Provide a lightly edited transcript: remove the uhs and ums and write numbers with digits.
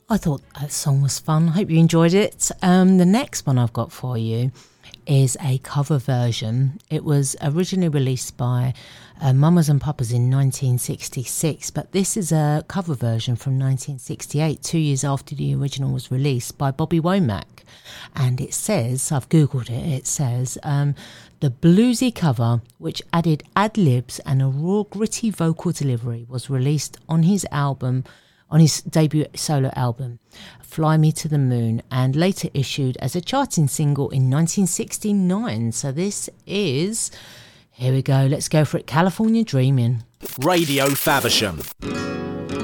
I thought that song was fun. Hope you enjoyed it. The next one I've got for you is a cover version. It was originally released by Mamas and Papas in 1966, but this is a cover version from 1968, 2 years after the original was released, by Bobby Womack. And it says, I've googled it, it says, the bluesy cover, which added ad-libs and a raw, gritty vocal delivery, was released on his debut solo album, Fly Me to the Moon, and later issued as a charting single in 1969. So this is, here we go, let's go for it, California Dreamin'. Radio Faversham.